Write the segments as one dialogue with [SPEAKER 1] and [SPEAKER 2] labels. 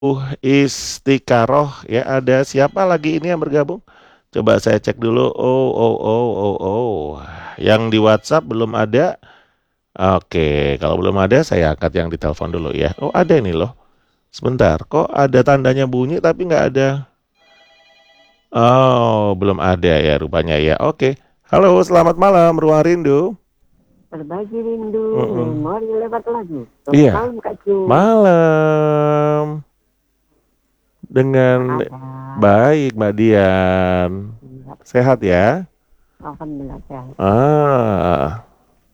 [SPEAKER 1] Istiqaroh ya, ada siapa lagi ini yang bergabung? Coba saya cek dulu. Yang di WhatsApp belum ada. Oke, kalau belum ada saya angkat yang di telepon dulu ya. Oh, ada ini loh. Sebentar, kok ada tandanya bunyi tapi nggak ada. Oh, belum ada ya rupanya ya. Oke. Halo, selamat malam Ruang Rindu.
[SPEAKER 2] Berbagi rindu,
[SPEAKER 1] Mm-mm.
[SPEAKER 2] memori lewat lagu. Selamat
[SPEAKER 1] Iya,
[SPEAKER 2] malam Kak Ju.
[SPEAKER 1] malam.
[SPEAKER 2] Apa
[SPEAKER 1] Dengan
[SPEAKER 2] kabar?
[SPEAKER 1] baik, Mbak Dian.
[SPEAKER 2] Iya,
[SPEAKER 1] Sehat ya?
[SPEAKER 2] Alhamdulillah sehat.
[SPEAKER 1] Ah,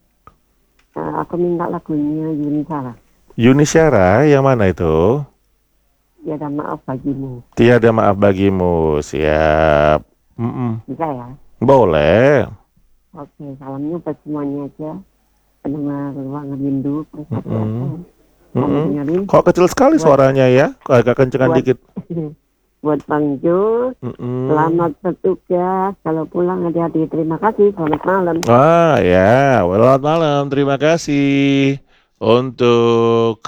[SPEAKER 2] Aku minta lagunya Yuni Sara.
[SPEAKER 1] Yuni Syara yang mana itu?
[SPEAKER 2] Tiada maaf bagimu.
[SPEAKER 1] Tiada maaf bagimu. Siap. Mm-mm.
[SPEAKER 2] Bisa ya?
[SPEAKER 1] Boleh.
[SPEAKER 2] Oke, salamnya buat semuanya aja. Pendengar ruang rindu, persatu
[SPEAKER 1] Mm-mm.
[SPEAKER 2] FM. Kamu
[SPEAKER 1] Mm-mm.
[SPEAKER 2] dengerin
[SPEAKER 1] Kok kecil sekali
[SPEAKER 2] buat
[SPEAKER 1] suaranya ya? Kok agak kencengan
[SPEAKER 2] buat
[SPEAKER 1] dikit.
[SPEAKER 2] buat Bang Jo.
[SPEAKER 1] Mm-mm.
[SPEAKER 2] Selamat bertugas. Kalau pulang hati-hati. Terima kasih. Selamat malam.
[SPEAKER 1] Ya, selamat malam. Terima kasih untuk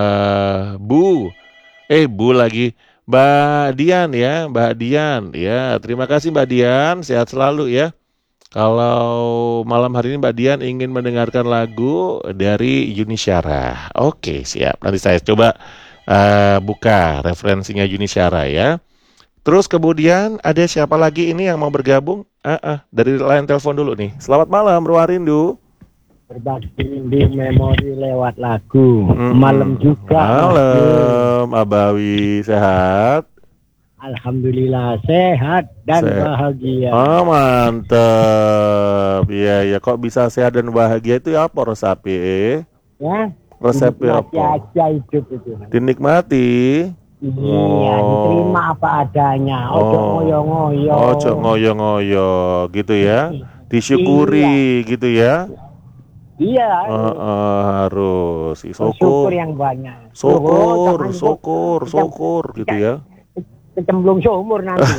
[SPEAKER 1] Bu. Bu lagi. Mbak Dian ya, Mbak Dian. Ya, terima kasih Mbak Dian. Sehat selalu ya. Kalau malam hari ini Mbak Dian ingin mendengarkan lagu dari Yuni Syara. Oke, siap. Nanti saya coba buka referensinya Yuni Syara ya. Terus kemudian ada siapa lagi ini yang mau bergabung? Dari line telepon dulu nih. Selamat malam, Ruang Rindu.
[SPEAKER 3] Berbagi di memori lewat lagu. Malam juga Mas Jo.
[SPEAKER 1] Malam, Abawi sehat.
[SPEAKER 3] Alhamdulillah sehat dan
[SPEAKER 1] Se
[SPEAKER 3] bahagia.
[SPEAKER 1] Oh mantep. Iya ya, kok bisa sehat dan bahagia itu ya apa resepnya?
[SPEAKER 3] Ya,
[SPEAKER 1] Resepnya
[SPEAKER 3] dinikmati
[SPEAKER 1] apa?
[SPEAKER 3] aja hidup itu.
[SPEAKER 1] Dinikmati.
[SPEAKER 3] Iya,
[SPEAKER 1] Oh,
[SPEAKER 3] diterima apa adanya. Ojo
[SPEAKER 1] oh,
[SPEAKER 3] ngoyo-ngoyo.
[SPEAKER 1] ojo ngoyo-ngoyo gitu ya.
[SPEAKER 3] Iya,
[SPEAKER 1] Disyukuri gitu ya.
[SPEAKER 3] iya harus
[SPEAKER 1] Harus
[SPEAKER 3] bersyukur
[SPEAKER 1] syukur,
[SPEAKER 3] yang banyak. Oh,
[SPEAKER 1] syukur,
[SPEAKER 3] jangan
[SPEAKER 1] syukur,
[SPEAKER 3] kecem-
[SPEAKER 1] syukur gitu ya.
[SPEAKER 3] kecemplung sumur nanti.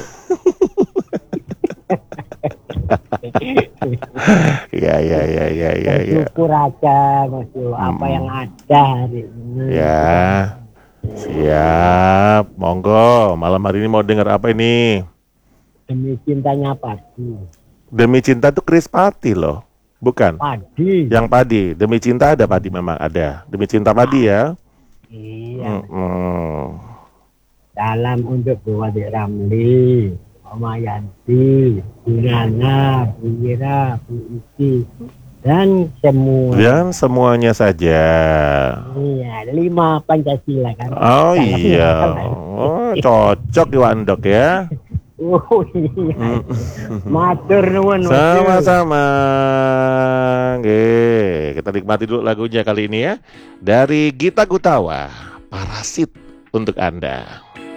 [SPEAKER 1] Iya, iya, iya, iya, iya, iya.
[SPEAKER 3] Bersyukur aja Mas Jo, apa yang ada hari ini.
[SPEAKER 1] Ya, siap. Monggo, malam hari ini mau dengar apa ini?
[SPEAKER 3] Demi cintanya padi.
[SPEAKER 1] Demi Cinta tuh Chris Pati loh. Bukan?
[SPEAKER 3] Padi.
[SPEAKER 1] Yang Padi. Demi Cinta ada Padi memang ada. Demi Cinta Padi ya.
[SPEAKER 3] Iya.
[SPEAKER 1] Mm-mm.
[SPEAKER 3] Salam untuk Bu Adik Ramli, Oma Yanti, Bu Nana, Bu Ira, Bu Isi, dan semua.
[SPEAKER 1] Dan semuanya saja.
[SPEAKER 3] Iya, 5 Pancasila kan.
[SPEAKER 1] Oh
[SPEAKER 3] Salam
[SPEAKER 1] iya.
[SPEAKER 3] salam.
[SPEAKER 1] Oh, cocok di Wandok ya.
[SPEAKER 3] Oh iya. Matur nuwun. Mas Jo.
[SPEAKER 1] Sama-sama. Oke, kita nikmati dulu lagunya kali ini ya. Dari Gita Gutawa, Parasit untuk Anda.